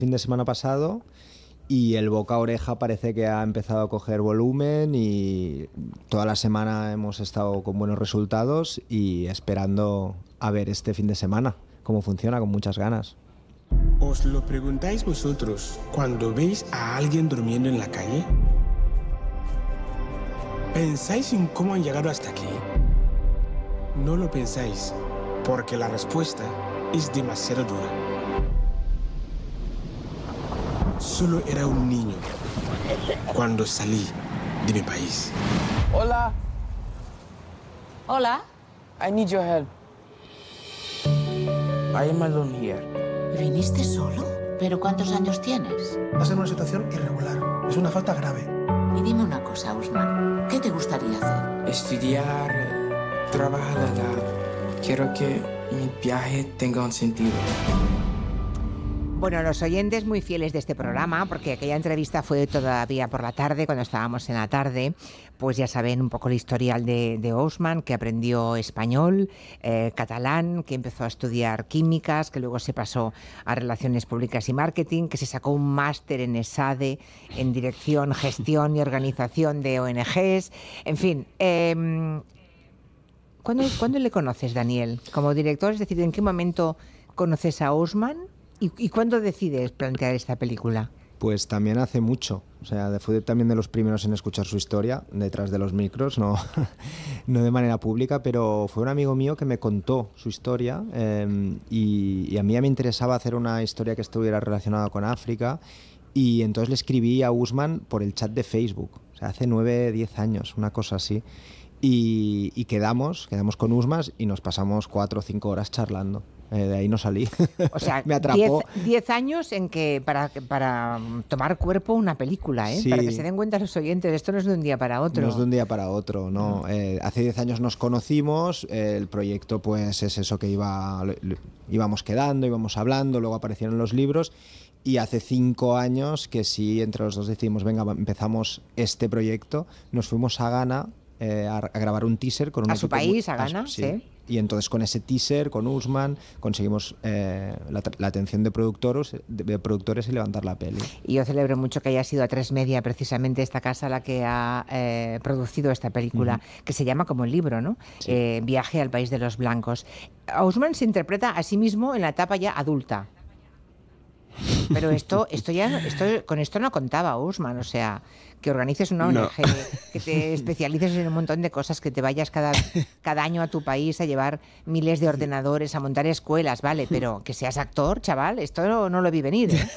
fin de semana pasado y el boca a oreja parece que ha empezado a coger volumen y toda la semana hemos estado con buenos resultados y esperando a ver este fin de semana cómo funciona, con muchas ganas. ¿Os lo preguntáis vosotros cuando veis a alguien durmiendo en la calle? ¿Pensáis en cómo han llegado hasta aquí? No lo pensáis, porque la respuesta es demasiado dura. Solo era un niño cuando salí de mi país. Hola. Hola. I need your help. I am alone here. ¿Viniste solo? ¿Pero cuántos años tienes? Va a ser una situación irregular. Es una falta grave. Y dime una cosa, Usman. ¿Qué te gustaría hacer? Estudiar, trabajar allá. Quiero que mi viaje tenga un sentido. Bueno, los oyentes muy fieles de este programa, porque aquella entrevista fue todavía por la tarde, cuando estábamos en la tarde, pues ya saben un poco el historial de Ousmane, que aprendió español, catalán, que empezó a estudiar químicas, que luego se pasó a Relaciones Públicas y Marketing, que se sacó un máster en ESADE, en Dirección, Gestión y Organización de ONGs, en fin. ¿Cuándo le conoces, Daniel, como director? Es decir, ¿en qué momento conoces a Ousmane? ¿Y cuándo decides plantear esta película? Pues también hace mucho, o sea, fue también de los primeros en escuchar su historia detrás de los micros, no de manera pública, pero fue un amigo mío que me contó su historia y a mí ya me interesaba hacer una historia que estuviera relacionada con África y entonces le escribí a Ousmane por el chat de Facebook, o sea, hace 9, 10 años, una cosa así, y quedamos con Ousmane y nos pasamos 4 o 5 horas charlando. De ahí no salí. O sea, me atrapó. 10 años en que para tomar cuerpo una película, ¿eh? Sí. Para que se den cuenta los oyentes, esto no es de un día para otro. No es de un día para otro, no. Hace 10 años nos conocimos, el proyecto pues es eso que íbamos quedando, íbamos hablando, luego aparecieron los libros y hace 5 años que sí, entre los dos decidimos, venga, empezamos este proyecto, nos fuimos a Ghana a grabar un teaser con un a su país, a Ghana, sí. Y entonces con ese teaser, con Ousmane, conseguimos la atención de productores y levantar la peli. Y yo celebro mucho que haya sido A3 Media, precisamente esta casa, la que ha producido esta película, que se llama como el libro, ¿no? Sí. Viaje al país de los blancos. Ousmane se interpreta a sí mismo en la etapa ya adulta. Pero con esto no contaba Ousmane, o sea, que organices una ONG, que te especialices en un montón de cosas, que te vayas cada año a tu país a llevar miles de ordenadores, a montar escuelas, vale, pero que seas actor, chaval, esto no lo vi venir, ¿eh?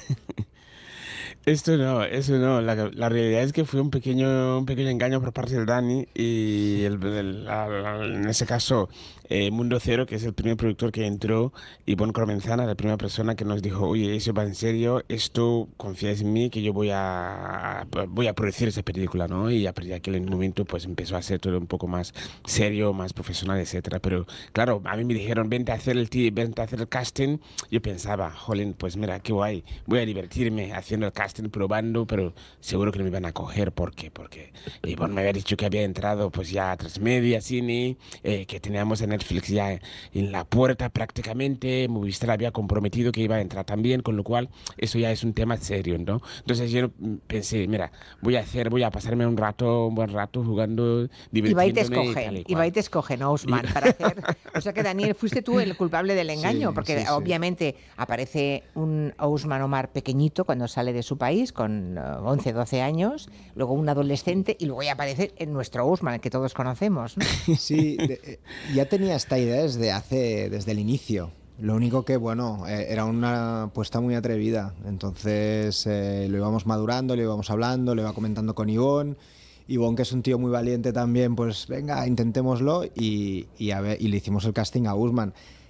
Eso no. La realidad es que fue un pequeño engaño por parte del Dani y en ese caso Mundo Cero, que es el primer productor que entró, y Bon Cormenzana, la primera persona que nos dijo, oye, eso va en serio, esto confías en mí, que yo voy a producir esa película, ¿no? Y a partir de aquel momento pues empezó a ser todo un poco más serio, más profesional, etcétera. Pero claro, a mí me dijeron, vente a hacer el casting. Yo pensaba, jolín, pues mira, qué guay, voy a divertirme haciendo el casting, probando, pero seguro que no me iban a coger porque Bon me había dicho que había entrado pues ya a A3 Media, Cine, que teníamos en Netflix ya en la puerta prácticamente, Movistar había comprometido que iba a entrar también, con lo cual eso ya es un tema serio, ¿no? Entonces yo pensé, mira, voy a pasarme un buen rato jugando, divirtiéndome. Y va y te escogen, Ousmane, para hacer... O sea que, Daniel, fuiste tú el culpable del engaño, sí, porque sí. obviamente aparece un Ousmane Omar pequeñito cuando sale de su país, con 11, 12 años, luego un adolescente, y luego ya aparece en nuestro Ousmane, que todos conocemos, ¿no? Sí, ya tenía esta idea desde el inicio. Lo único que, bueno, era una apuesta muy atrevida. Entonces lo íbamos madurando, lo íbamos hablando, lo iba comentando con Ivonne. Ivonne, que es un tío muy valiente también, pues venga, intentémoslo y le hicimos el casting a Ousmane.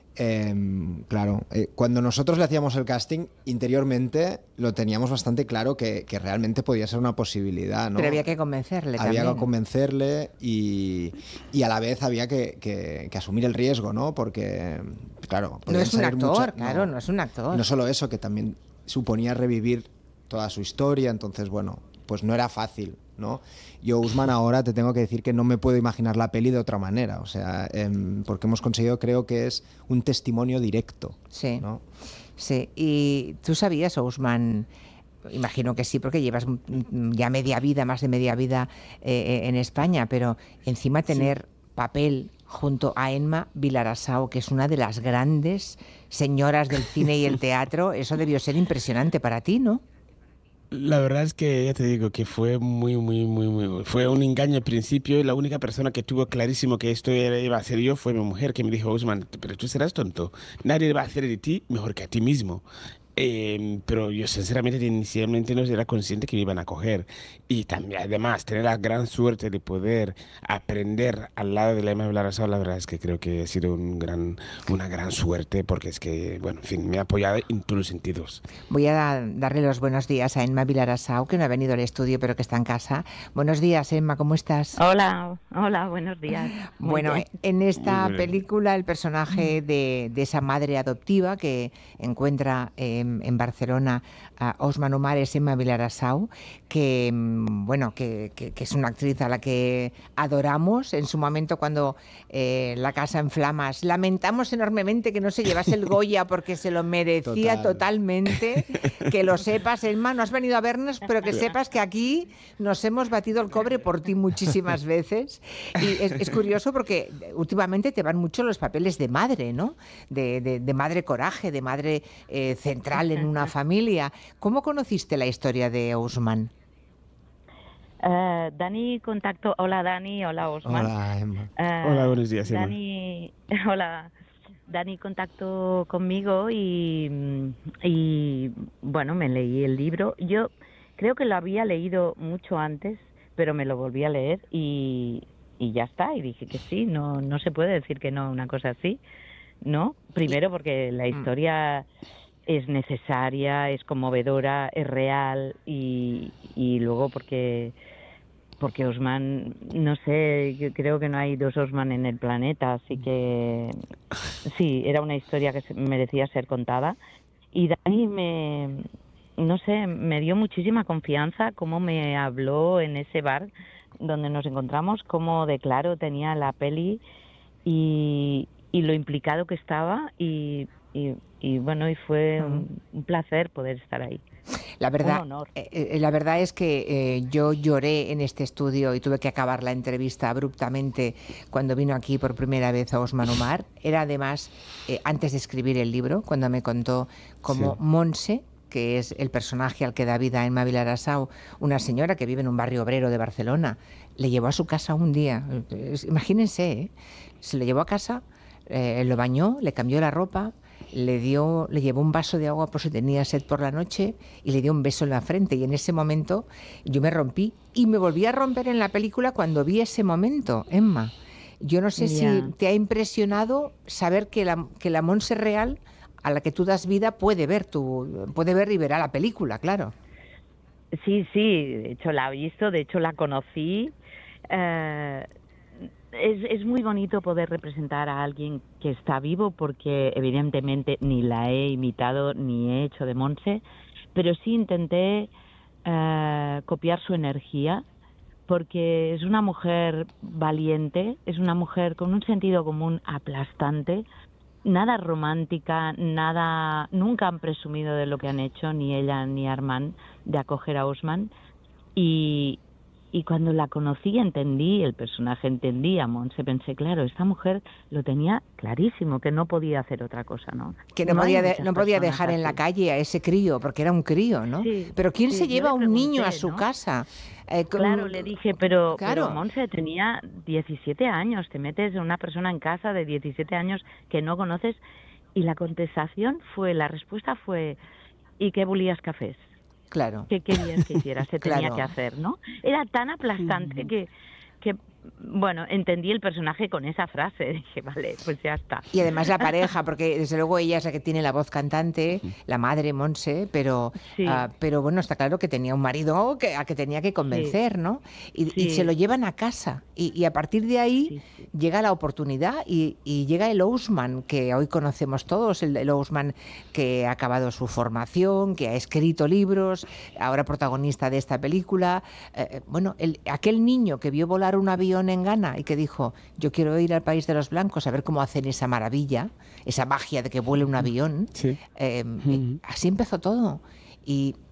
Claro, cuando nosotros le hacíamos el casting, interiormente lo teníamos bastante claro que realmente podía ser una posibilidad, ¿no? Pero había que convencerle había también. que convencerle y a la vez había que asumir el riesgo, ¿no? Porque, claro, no es un actor, no es un actor. Y no solo eso, que también suponía revivir toda su historia, entonces, bueno, pues no era fácil, ¿no? Yo, Ousmane, ahora te tengo que decir que no me puedo imaginar la peli de otra manera, o sea, porque hemos conseguido, creo que es un testimonio directo, sí, ¿no? Sí, y tú sabías, Ousmane, imagino que sí, porque llevas ya media vida, más de media vida en España, pero encima tener papel junto a Emma Vilarasau, que es una de las grandes señoras del cine y el teatro, eso debió ser impresionante para ti, ¿no? La verdad es que ya te digo que fue fue un engaño al principio, y la única persona que tuvo clarísimo que iba a ser yo fue mi mujer, que me dijo: Ousmane, pero tú serás tonto, nadie va a hacer de ti mejor que a ti mismo. Pero yo sinceramente inicialmente no era consciente que me iban a coger, y también además tener la gran suerte de poder aprender al lado de la Emma Vilarasau, la verdad es que creo que ha sido una gran suerte, porque es que, bueno, en fin, me ha apoyado en todos los sentidos. Voy a darle los buenos días a Emma Vilarasau, que no ha venido al estudio, pero que está en casa. Buenos días, Emma, ¿cómo estás? Hola, buenos días. Muy Bueno, bien. en esta Muy bien. película el personaje de esa madre adoptiva que encuentra en Barcelona a Ousmane Omar es Emma Vilarasau, que bueno, que es una actriz a la que adoramos. En su momento, cuando La casa en flamas, lamentamos enormemente que no se llevase el Goya porque se lo merecía Total. totalmente. Que lo sepas, Emma, no has venido a vernos, pero que sepas que aquí nos hemos batido el cobre por ti muchísimas veces. Y es curioso porque últimamente te van mucho los papeles de madre, ¿no? De madre coraje, de madre central en una familia. ¿Cómo conociste la historia de Ousmane? Dani contactó. Hola Dani, hola Ousmane. Hola, Emma. Hola, buenos días, Emma. Hola. Dani contactó conmigo y bueno, me leí el libro. Yo creo que lo había leído mucho antes, pero me lo volví a leer y ya está. Y dije que sí, no se puede decir que no, una cosa así, ¿no? Primero porque la historia es necesaria, es conmovedora, es real, y luego porque Ousmane, no sé, yo creo que no hay dos Ousmane en el planeta, así que sí, era una historia que merecía ser contada. Y Dani no sé, me dio muchísima confianza, cómo me habló en ese bar donde nos encontramos, cómo de claro tenía la peli y lo implicado que estaba, y bueno, y fue un placer poder estar ahí. La verdad, Un honor. la verdad es que yo lloré en este estudio y tuve que acabar la entrevista abruptamente cuando vino aquí por primera vez a Ousmane Omar. Era además antes de escribir el libro, cuando me contó cómo Montse, que es el personaje al que da vida Emma Vilarasau, una señora que vive en un barrio obrero de Barcelona, le llevó a su casa un día. Imagínense, ¿eh? Se le llevó a casa, lo bañó, le cambió la ropa, le llevó un vaso de agua por si tenía sed por la noche y le dio un beso en la frente. Y en ese momento yo me rompí y me volví a romper en la película cuando vi ese momento, Emma. Yo no sé si te ha impresionado saber que la Montse real a la que tú das vida puede ver y verá la película, claro. Sí, de hecho la he visto, de hecho la conocí. Es muy bonito poder representar a alguien que está vivo, porque evidentemente ni la he imitado ni he hecho de Montse, pero sí intenté copiar su energía, porque es una mujer valiente, es una mujer con un sentido común aplastante, nada romántica, nunca han presumido de lo que han hecho, ni ella ni Armand, de acoger a Ousmane. Y cuando la conocí, entendí el personaje, entendí a Montse, pensé, claro, esta mujer lo tenía clarísimo, que no podía hacer otra cosa, ¿no? Que No hay muchas no podía personas dejar en la así. calle a ese crío, porque era un crío, ¿no? Sí, Pero ¿quién sí, se yo lleva a le un niño a pregunté, su ¿no? casa? Claro, le dije, pero Claro. Montse tenía 17 años, te metes a una persona en casa de 17 años que no conoces, y la respuesta fue, ¿y qué volías cafés? Claro. ¿Qué querías que hiciera? Se tenía Claro. que hacer, ¿no? Era tan aplastante que, bueno, entendí el personaje con esa frase. Dije, vale, pues ya está. Y además la pareja, porque desde luego ella es la que tiene la voz cantante, la madre Montse, pero Sí. pero bueno, está claro que tenía un marido a que tenía que convencer, ¿no? Y Sí. se lo llevan a casa. Y a partir de ahí llega la oportunidad y llega el Ousmane que hoy conocemos todos, el Ousmane que ha acabado su formación, que ha escrito libros, ahora protagonista de esta película. Bueno, aquel niño que vio volar un avión avión en Ghana y que dijo, yo quiero ir al país de los blancos a ver cómo hacen esa maravilla, esa magia de que vuele un avión. Sí. Así empezó todo. Y